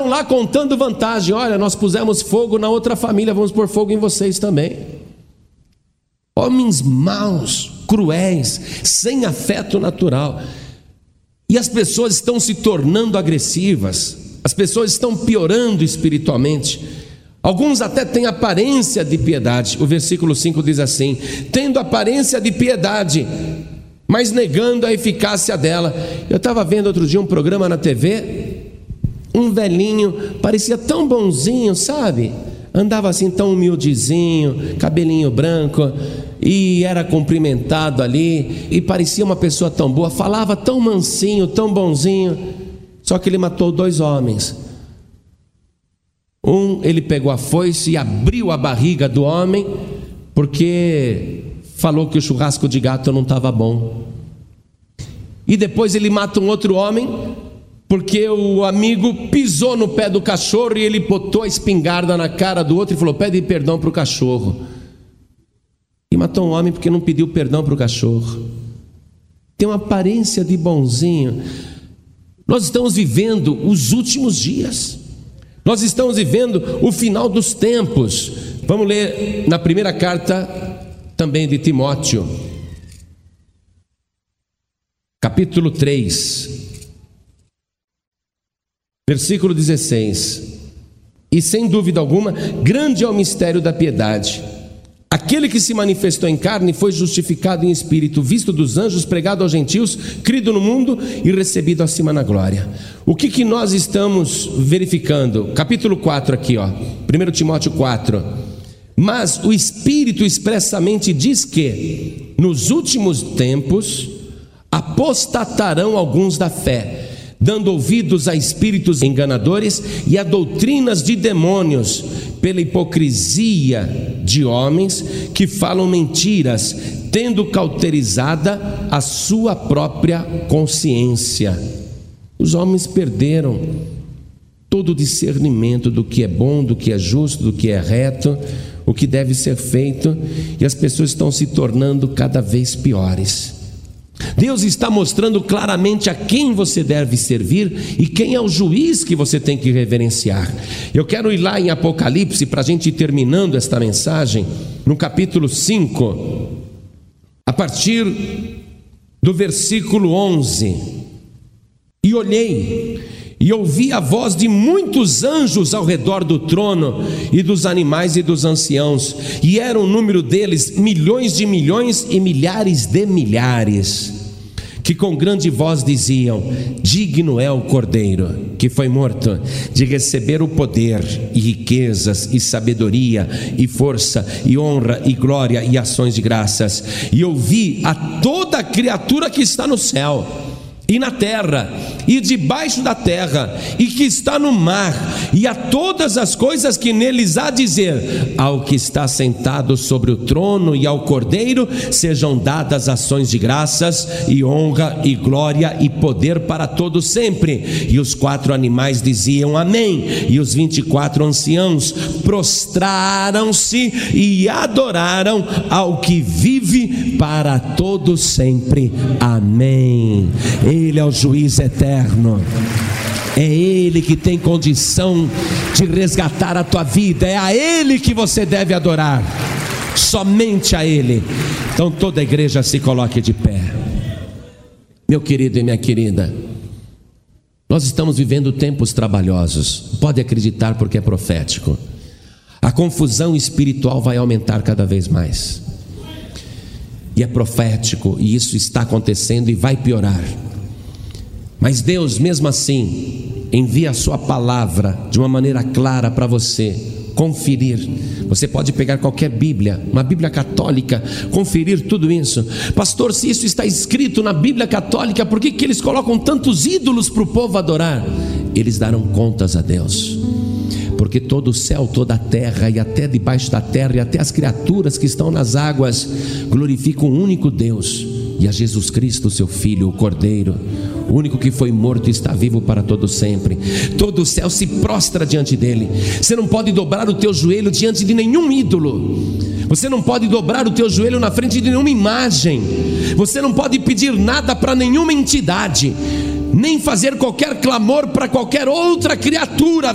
saíram lá contando vantagem. Olha, nós pusemos fogo na outra família, vamos pôr fogo em vocês também. Homens maus, cruéis, sem afeto natural. E as pessoas estão se tornando agressivas, as pessoas estão piorando espiritualmente. Alguns até têm aparência de piedade. O versículo 5 diz assim: tendo aparência de piedade, mas negando a eficácia dela. Eu estava vendo outro dia um programa na TV, um velhinho, parecia tão bonzinho, sabe? Andava assim tão humildezinho, cabelinho branco, e era cumprimentado ali, e parecia uma pessoa tão boa, falava tão mansinho, tão bonzinho. Só que ele matou 2 homens. Ele pegou a foice e abriu a barriga do homem, porque falou que o churrasco de gato não estava bom. E depois ele mata um outro homem, porque o amigo pisou no pé do cachorro e ele botou a espingarda na cara do outro e falou: pede perdão para o cachorro. E matou um homem porque não pediu perdão para o cachorro. Tem uma aparência de bonzinho. Nós estamos vivendo os últimos dias. Nós estamos vivendo o final dos tempos. Vamos ler na primeira carta também de Timóteo, capítulo 3, versículo 16. E sem dúvida alguma, grande é o mistério da piedade. Aquele que se manifestou em carne foi justificado em espírito, visto dos anjos, pregado aos gentios, crido no mundo e recebido acima na glória. O que nós estamos verificando? Capítulo 4 aqui, 1 Timóteo 4. Mas o Espírito expressamente diz que nos últimos tempos apostatarão alguns da fé, dando ouvidos a espíritos enganadores e a doutrinas de demônios, pela hipocrisia de homens que falam mentiras, tendo cauterizada a sua própria consciência. Os homens perderam todo o discernimento do que é bom, do que é justo, do que é reto, o que deve ser feito, e as pessoas estão se tornando cada vez piores. Deus está mostrando claramente a quem você deve servir e quem é o juiz que você tem que reverenciar. Eu quero ir lá em Apocalipse, para a gente ir terminando esta mensagem, no capítulo 5, a partir do versículo 11. E olhei, e ouvi a voz de muitos anjos ao redor do trono, e dos animais e dos anciãos, e era o número deles milhões de milhões e milhares de milhares, que com grande voz diziam: digno é o Cordeiro que foi morto de receber o poder e riquezas e sabedoria e força e honra e glória e ações de graças. E ouvi a toda criatura que está no céu e na terra, e debaixo da terra, e que está no mar, e a todas as coisas que neles há, dizer: ao que está sentado sobre o trono e ao Cordeiro sejam dadas ações de graças, e honra, e glória, e poder para todos sempre. E os 4 animais diziam: amém. E os 24 anciãos prostraram-se e adoraram ao que vive para todos sempre. Amém. Ele é o juiz eterno. É Ele que tem condição de resgatar a tua vida. É a Ele que você deve adorar, somente a Ele. Então toda a igreja se coloque de pé. Meu querido e minha querida, nós estamos vivendo tempos trabalhosos. Pode acreditar, porque é profético. A confusão espiritual vai aumentar cada vez mais, e é profético, e isso está acontecendo e vai piorar. Mas Deus, mesmo assim, envia a sua palavra de uma maneira clara para você conferir. Você pode pegar qualquer Bíblia, uma Bíblia católica, conferir tudo isso. Pastor, se isso está escrito na Bíblia católica, por que eles colocam tantos ídolos para o povo adorar? Eles darão contas a Deus, porque todo o céu, toda a terra, e até debaixo da terra, e até as criaturas que estão nas águas, glorificam um único Deus, e a Jesus Cristo, seu Filho, o Cordeiro, o único que foi morto e está vivo para todo sempre. Todo o céu se prostra diante dele. Você não pode dobrar o teu joelho diante de nenhum ídolo. Você não pode dobrar o teu joelho na frente de nenhuma imagem. Você não pode pedir nada para nenhuma entidade, nem fazer qualquer clamor para qualquer outra criatura